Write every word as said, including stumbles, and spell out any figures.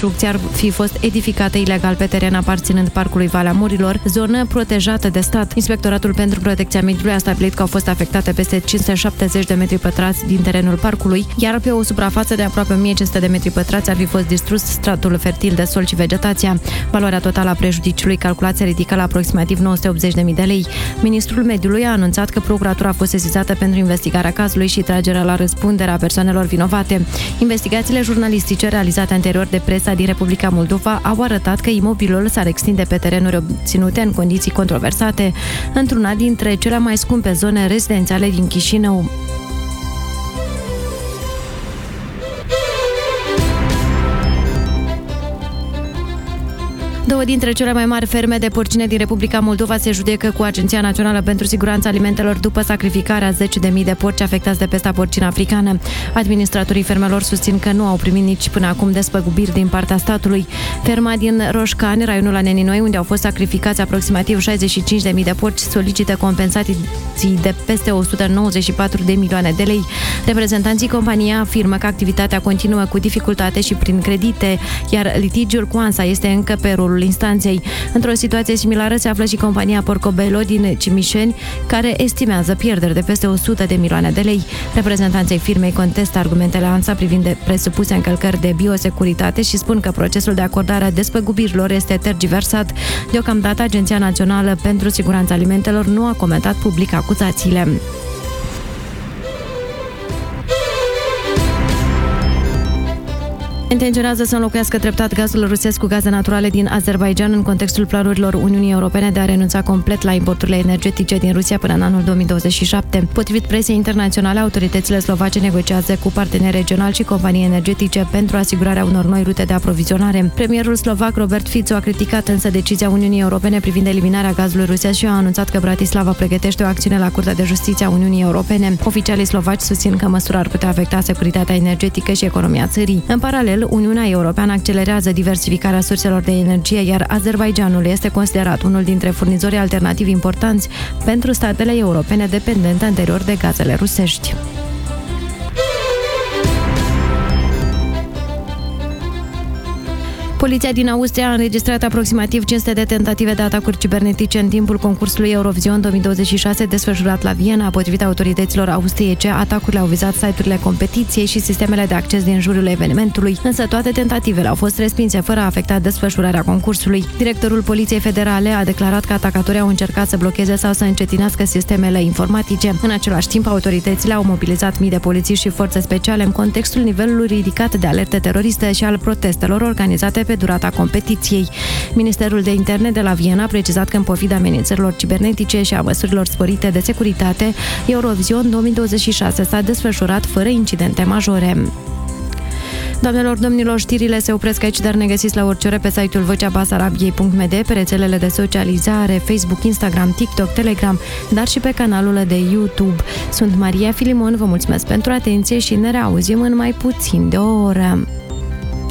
construcție ar fi fost edificată ilegal pe teren aparținând Parcului Valea Morilor, zonă protejată de stat. Inspectoratul pentru Protecția Mediului a stabilit că au fost afectate peste cinci sute șaptezeci de metri pătrați din terenul parcului, iar pe o suprafață de aproape o mie cinci sute de metri pătrați ar fi fost distrus stratul fertil de sol și vegetația. Valoarea totală a prejudiciului calculat se ridică la aproximativ nouă sute optzeci de mii de lei. Ministrul Mediului a anunțat că procuratura a fost sesizată pentru investigarea cazului și tragerea la răspundere a persoanelor vinovate. Investigațiile jurnalistice realizate anterior de presa din Republica Moldova au arătat că imobilul s-ar extinde pe terenuri obținute în condiții controversate, într-una dintre cele mai scumpe zone rezidențiale din Chișinău. Două dintre cele mai mari ferme de porcine din Republica Moldova se judecă cu Agenția Națională pentru Siguranța Alimentelor după sacrificarea zece de mii de porci afectați de pesta porcină africană. Administratorii fermelor susțin că nu au primit nici până acum despăgubiri din partea statului. Ferma din Roșcani, raionul Aneninoi, unde au fost sacrificați aproximativ șaizeci și cinci de mii de porci, solicită compensații de peste o sută nouăzeci și patru de milioane de lei. Reprezentanții companiei afirmă că activitatea continuă cu dificultate și prin credite, iar litigiul cu ANSA este încă pe rolul instanței. Într-o situație similară se află și compania Porcobello din Cimișeni, care estimează pierderi de peste o sută de milioane de lei. Reprezentanții firmei contestă argumentele ANSA privind de presupuse încălcări de biosecuritate și spun că procesul de acordare a despăgubirilor este tergiversat. Deocamdată, Agenția Națională pentru Siguranța Alimentelor nu a comentat public acuzațiile. Intenționează să înlocuiască treptat gazul rusesc cu gaze naturale din Azerbaidjan în contextul planurilor Uniunii Europene de a renunța complet la importurile energetice din Rusia până în anul două mii douăzeci și șapte. Potrivit presei internaționale, autoritățile slovace negociază cu parteneri regionali și companii energetice pentru asigurarea unor noi rute de aprovizionare. Premierul slovac Robert Fico a criticat însă decizia Uniunii Europene privind eliminarea gazului rusesc și a anunțat că Bratislava pregătește o acțiune la Curtea de Justiție a Uniunii Europene. Oficialii slovaci susțin că măsura ar putea afecta securitatea energetică și economia țării. În paralel, Uniunea Europeană accelerează diversificarea surselor de energie, iar Azerbaidjanul este considerat unul dintre furnizorii alternativi importanți pentru statele europene dependente anterior de gazele rusești. Poliția din Austria a înregistrat aproximativ cinci sute de tentative de atacuri cibernetice în timpul concursului Eurovision două mii douăzeci și șase desfășurat la Viena. Potrivit autorităților austriece, atacurile au vizat site-urile competiției și sistemele de acces din jurul evenimentului, însă toate tentativele au fost respinse fără a afecta desfășurarea concursului. Directorul Poliției Federale a declarat că atacatorii au încercat să blocheze sau să încetinească sistemele informatice. În același timp, autoritățile au mobilizat mii de polițiști și forțe speciale în contextul nivelului ridicat de alerte teroriste și al protestelor organizate pe durata competiției. Ministerul de Interne de la Viena a precizat că în pofida amenințărilor cibernetice și a măsurilor sporite de securitate, Eurovision două mii douăzeci și șase s-a desfășurat fără incidente majore. Doamnelor, domnilor, știrile se opresc aici, dar ne găsiți la orice ore pe site-ul vocea basarabiei punct m d, pe rețelele de socializare, Facebook, Instagram, TikTok, Telegram, dar și pe canalul de YouTube. Sunt Maria Filimon, vă mulțumesc pentru atenție și ne reauzim în mai puțin de o oră.